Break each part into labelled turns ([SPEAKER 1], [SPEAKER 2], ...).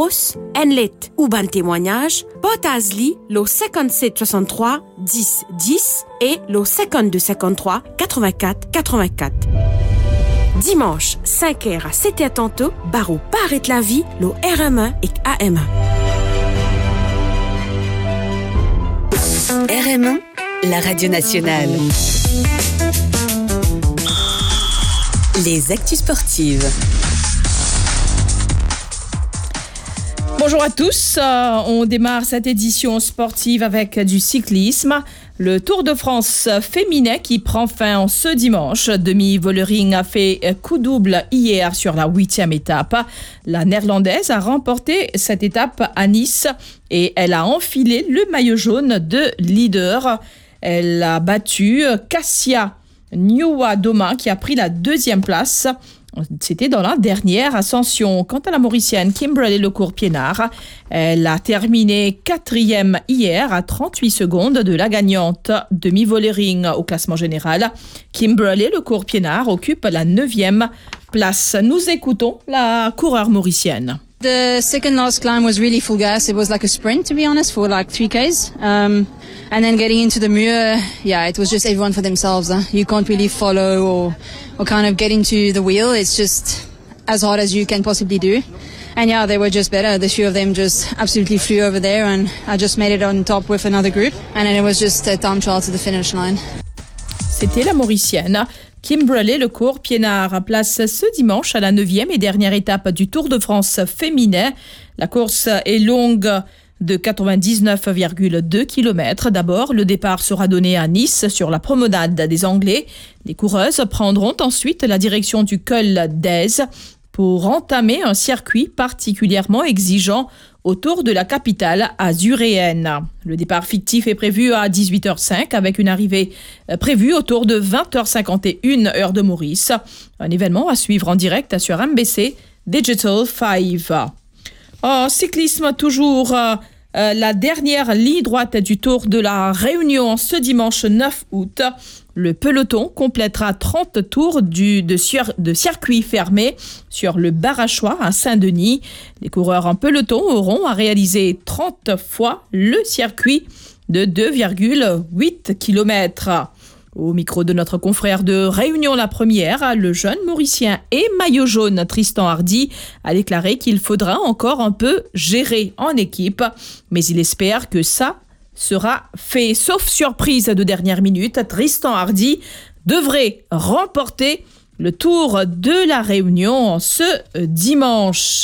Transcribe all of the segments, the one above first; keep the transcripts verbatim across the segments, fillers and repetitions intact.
[SPEAKER 1] Bros, Enlet ou ban témoignage, Botazli, le cinquante-sept soixante-trois dix dix et le cinquante-deux cinquante-trois quatre-vingt-quatre quatre-vingt-quatre. Dimanche, cinq heures à sept heures tantôt, Barreau Paraît la vie, le R M un et A M un.
[SPEAKER 2] R M un, la radio nationale. Les actus sportives.
[SPEAKER 3] Bonjour à tous, euh, on démarre cette édition sportive avec du cyclisme. Le Tour de France féminin qui prend fin en ce dimanche. Demi Vollering a fait coup double hier sur la huitième étape. La Néerlandaise a remporté cette étape à Nice et elle a enfilé le maillot jaune de leader. Elle a battu Kasia Nieuwadoma qui a pris la deuxième place. C'était dans la dernière ascension. Quant à la Mauricienne Kimberley Lecourt-Piénard, elle a terminé quatrième hier à trente-huit secondes de la gagnante Demi Vollering au classement général. Kimberley Lecourt-Piénard occupe la neuvième place. Nous écoutons la coureure mauricienne.
[SPEAKER 4] The second last climb was really full gas. It was like a sprint, to be honest, for like three Ks. Um, and then getting into the Muur, yeah, it was just everyone for themselves. Huh? You can't really follow or, or kind of get into the wheel. It's just as hard as you can possibly do. And yeah, they were just better. The few of them just absolutely flew over there, and I just made it on top with another group. And then it was just a time trial to the finish line.
[SPEAKER 3] C'était la Mauricienne Kimberley Lecourt-Piénard place ce dimanche à la neuvième et dernière étape du Tour de France féminin. La course est longue de quatre-vingt-dix-neuf virgule deux kilomètres. D'abord, le départ sera donné à Nice sur la promenade des Anglais. Les coureuses prendront ensuite la direction du Col d'Èze pour entamer un circuit particulièrement exigeant autour de la capitale azuréenne. Le départ fictif est prévu à dix-huit heures cinq avec une arrivée prévue autour de vingt heures cinquante et une heure de Maurice. Un événement à suivre en direct sur M B C Digital cinq. En cyclisme, toujours euh, la dernière ligne droite du Tour de la Réunion ce dimanche neuf août. Le peloton complétera trente tours du, de, sur, de circuit fermé sur le Barachois à Saint-Denis. Les coureurs en peloton auront à réaliser trente fois le circuit de deux virgule huit kilomètres. Au micro de notre confrère de Réunion la Première, le jeune Mauricien et maillot jaune Tristan Hardy a déclaré qu'il faudra encore un peu gérer en équipe, mais il espère que ça sera fait. Sauf surprise de dernière minute, Tristan Hardy devrait remporter le Tour de la Réunion ce dimanche.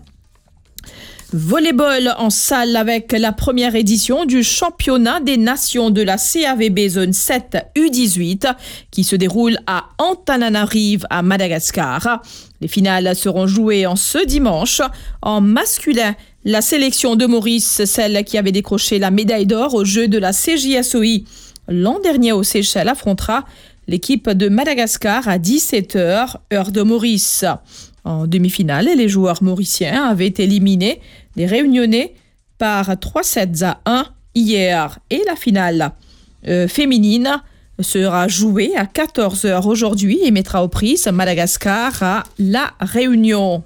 [SPEAKER 3] Volleyball en salle avec la première édition du championnat des nations de la C A V B Zone sept U dix-huit qui se déroule à Antananarive à Madagascar. Les finales seront jouées en ce dimanche. En masculin, la sélection de Maurice, celle qui avait décroché la médaille d'or aux Jeux de la C J S O I l'an dernier aux Seychelles, affrontera l'équipe de Madagascar à dix-sept heures, heure de Maurice. En demi-finale, les joueurs mauriciens avaient éliminé les Réunionnais par trois sets à un hier. Et la finale euh, féminine sera jouée à quatorze heures aujourd'hui et mettra aux prises Madagascar à La Réunion.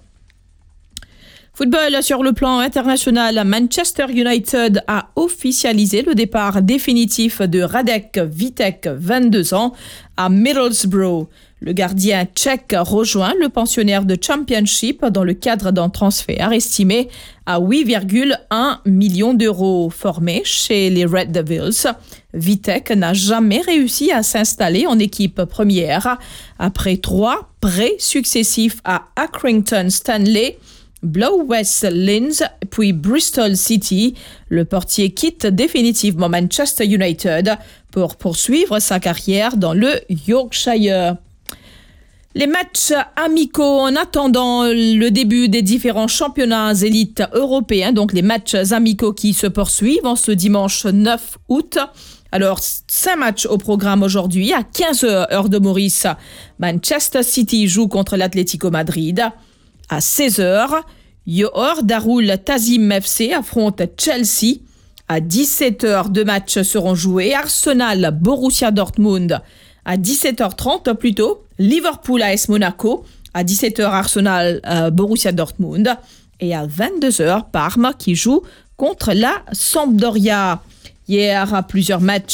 [SPEAKER 3] Football sur le plan international, Manchester United a officialisé le départ définitif de Radek Vitek, vingt-deux ans, à Middlesbrough. Le gardien tchèque rejoint le pensionnaire de Championship dans le cadre d'un transfert estimé à huit virgule un millions d'euros. Formé chez les Red Devils, Vitek n'a jamais réussi à s'installer en équipe première. Après trois prêts successifs à Accrington Stanley, Blow West Linz puis Bristol City, le portier quitte définitivement Manchester United pour poursuivre sa carrière dans le Yorkshire. Les matchs amicaux en attendant le début des différents championnats élites européens, donc les matchs amicaux qui se poursuivent en ce dimanche neuf août. Alors, cinq matchs au programme aujourd'hui. À quinze heures, heure de Maurice, Manchester City joue contre l'Atlético Madrid. À seize heures, Johor Darul Tazim F C affronte Chelsea. À dix-sept heures, deux matchs seront joués. Arsenal Borussia Dortmund. À dix-sept heures trente, plutôt, Liverpool A S Monaco. À dix-sept heures, Arsenal euh, Borussia Dortmund. Et à vingt-deux heures, Parme qui joue contre la Sampdoria. Hier, plusieurs matchs